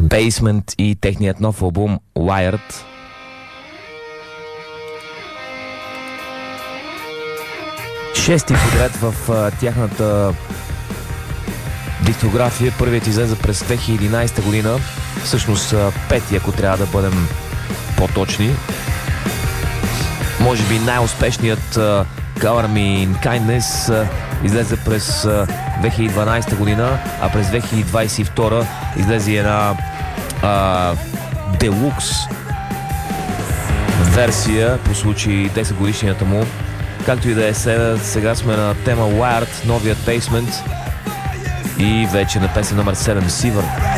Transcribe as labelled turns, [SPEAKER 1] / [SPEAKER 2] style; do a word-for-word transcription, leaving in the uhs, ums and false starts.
[SPEAKER 1] Basement и техният нов албум Wired. Шести подред в а, тяхната дискография. Първият излезе през две хиляди и единадесета година. Всъщност а, пети, ако трябва да бъдем по-точни. Може би най-успешният а, Color Me in Kindness а, излезе през а, две хиляди и дванадесета година, а през две хиляди двадесет и втора излезе една а, делукс версия по случай десет годишнията му. Както и да е, сега сме на тема Wired, новият Basement и вече на песен номер седем Сивър.